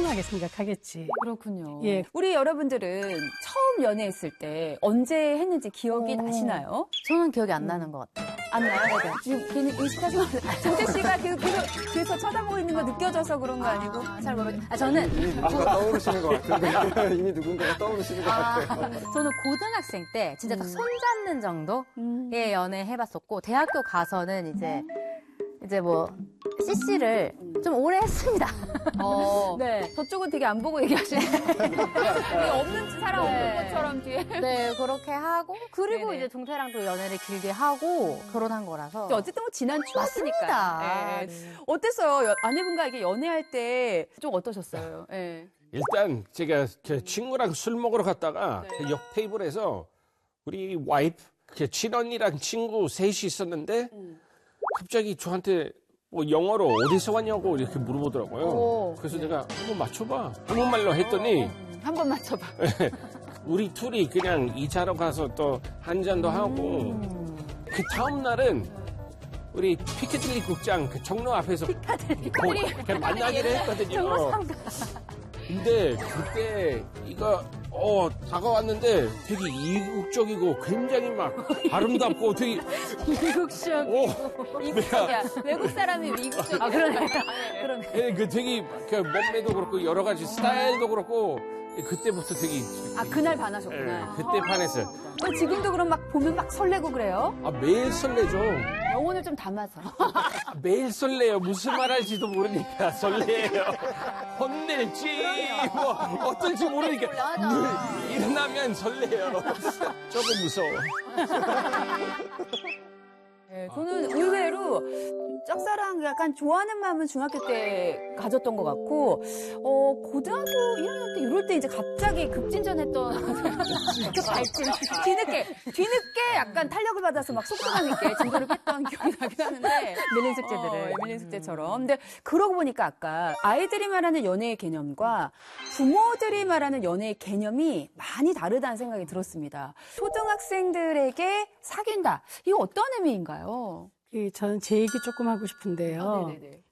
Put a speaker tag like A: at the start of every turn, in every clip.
A: 당연하게 생각하겠지.
B: 그렇군요.
A: 예.
B: 우리 여러분들은 처음 연애했을 때 언제 했는지 기억이 나시나요?
C: 저는 기억이 안 나는 것 같아요.
B: 안 나요? 지금 괜히 의식하시면 정태 씨가 계속 쳐다보고 있는 거 느껴져서 그런 거 아니고?
C: 잘 모르겠어요. 저는
D: 이미 누군가 떠오르시는 것 같은데. 이미 누군가가 떠오르시는 것 같아요.
C: 저는 고등학생 때 진짜 딱 손잡는 정도의 연애 해봤었고, 대학교 가서는 이제 뭐 CC를 좀 오래 했습니다.
B: 네. 저쪽은 되게 안 보고 얘기하시는 없는 사람 없는 것처럼 뒤에.
C: 네, 그렇게 하고, 그리고
B: 네네.
C: 이제 동태랑도 연애를 길게 하고 결혼한 거라서.
B: 어쨌든 뭐 지난 추억이니까.
C: 맞습니다.
B: 네. 어땠어요? 아내분과 이게 연애할 때 좀 어떠셨어요? 네.
E: 일단 제가 친구랑 술 먹으러 갔다가 옆 테이블에서 우리 와이프, 친언니랑 친구 셋이 있었는데 갑자기 저한테 뭐 영어로 어디서 왔냐고 이렇게 물어보더라고요. 그래서 내가 한번 맞춰봐. 한국말로 했더니
B: 한 번 맞춰봐.
E: 우리 둘이 그냥 2차로 가서 또 한 잔도 하고 그 다음 날은 우리 피카딜리 극장 그 종로 앞에서 그냥 만나기로 했거든요. 근데 그때 이거 다가왔는데 되게 이국적이고 굉장히 막 아름답고 되게
B: 미국적. 이국적이야. 외국 사람이 미국적. 그러네.
E: 예, 그 되게 그 몸매도 그렇고 여러 가지 스타일도 그렇고 그때부터 되게
B: 그날 반하셨구나.
E: 그때 반했어요.
B: 지금도 그럼 막 보면 막 설레고 그래요?
E: 매일 설레죠.
B: 영혼을 좀 담아서.
E: 매일 설레요. 무슨 말 할지도 모르니까 설레요. 혼낼지 뭐 어떨지 모르니까 늘 일어나면 설레요. 조금 무서워.
B: 네, 저는 의외로 짝사랑 약간 좋아하는 마음은 중학교 때 가졌던 것 같고, 고등학교 1학년 때 이럴 때 이제 갑자기 급진전했던 그 발진. 뒤늦게 약간 탄력을 받아서 막 속도감 있게 진도를 뺐던 기억이 나긴 하는데. 밀린 숙제들을. 밀린 숙제처럼. 근데 그러고 보니까 아까 아이들이 말하는 연애의 개념과 부모들이 말하는 연애의 개념이 많이 다르다는 생각이 들었습니다. 초등학생들에게 사귄다. 이거 어떤 의미인가요?
A: 저는 제 얘기 조금 하고 싶은데요.
B: 네네네.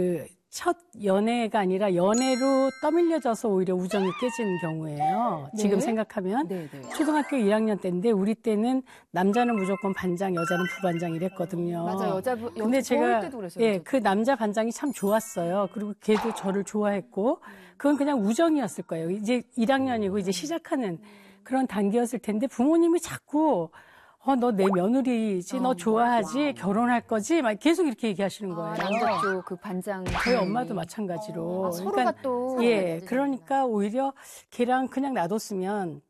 A: 첫 연애가 아니라 연애로 떠밀려져서 오히려 우정이 깨지는 경우예요.
B: 네?
A: 지금 생각하면.
B: 네네.
A: 초등학교 1학년 때인데 우리 때는 남자는 무조건 반장, 여자는 부반장 이랬거든요.
B: 맞아요.
A: 근데 제가
B: 때도 그랬어요.
A: 그 남자 반장이 참 좋았어요. 그리고 걔도 저를 좋아했고 그건 그냥 우정이었을 거예요. 이제 1학년이고 이제 시작하는 그런 단계였을 텐데 부모님이 자꾸 너 내 며느리지, 너 좋아하지, 결혼할 거지, 막 계속 이렇게 얘기하시는 거예요.
B: 남자 쪽 그 반장.
A: 저희 엄마도 마찬가지로.
B: 서로가 또.
A: 그러니까 오히려 걔랑 그냥 놔뒀으면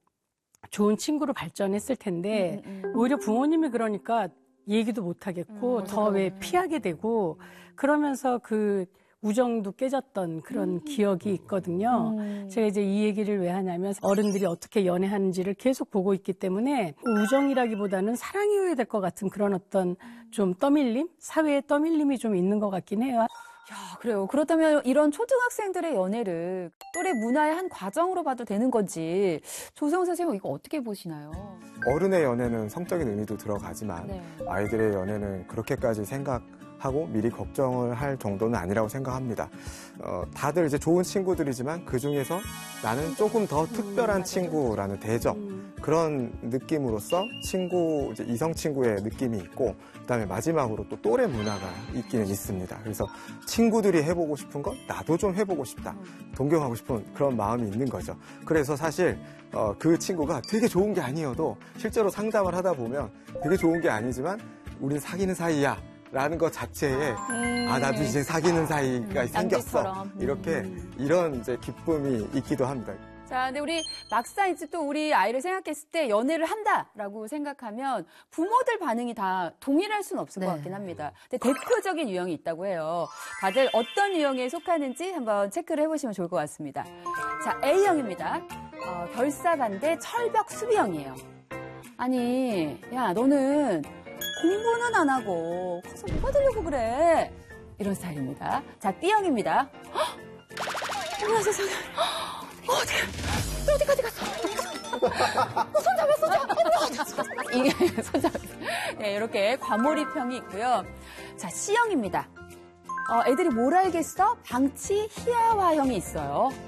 A: 좋은 친구로 발전했을 텐데, 오히려 부모님이 그러니까 얘기도 못 하겠고, 더 왜 피하게 되고, 그러면서 그 우정도 깨졌던 그런 기억이 있거든요. 제가 이제 이 얘기를 왜 하냐면 어른들이 어떻게 연애하는지를 계속 보고 있기 때문에 우정이라기보다는 사랑이어야 될 것 같은 그런 어떤 좀 떠밀림? 사회의 떠밀림이 좀 있는 것 같긴 해요.
B: 야, 그래요. 그렇다면 이런 초등학생들의 연애를 또래 문화의 한 과정으로 봐도 되는 건지 조성우 선생님 이거 어떻게 보시나요?
D: 어른의 연애는 성적인 의미도 들어가지만
B: 네.
D: 아이들의 연애는 그렇게까지 생각하고 미리 걱정을 할 정도는 아니라고 생각합니다. 다들 이제 좋은 친구들이지만 그 중에서 나는 조금 더 특별한 친구라는 대접 그런 느낌으로서 친구, 이제 이성 친구의 느낌이 있고 그다음에 마지막으로 또 또래 문화가 있기는 있습니다. 그래서 친구들이 해보고 싶은 것 나도 좀 해보고 싶다. 동경하고 싶은 그런 마음이 있는 거죠. 그래서 사실 그 친구가 되게 좋은 게 아니어도 실제로 상담을 하다 보면 되게 좋은 게 아니지만 우린 사귀는 사이야. 라는 것 자체에 나도 이제 사귀는 사이가 생겼어. 이렇게 이런 이제 기쁨이 있기도 합니다.
B: 자, 근데 우리 막상 이제 또 우리 아이를 생각했을 때 연애를 한다라고 생각하면 부모들 반응이 다 동일할 수는 없을 것 같긴 합니다. 근데 대표적인 유형이 있다고 해요. 다들 어떤 유형에 속하는지 한번 체크를 해보시면 좋을 것 같습니다. 자, A형입니다. 결사반대 철벽 수비형이에요. 아니, 야, 너는 공부는 안 하고 커서 뭐가 되려고 그래? 이런 스타일입니다. 자, B형입니다. 어머나 세상에. 어디까지 갔어? 손 잡았어. 이게 손 잡았어. 네, 이렇게 과몰입형이 있고요. 자, C형입니다. 애들이 뭘 알겠어? 방치 희화화형이 있어요.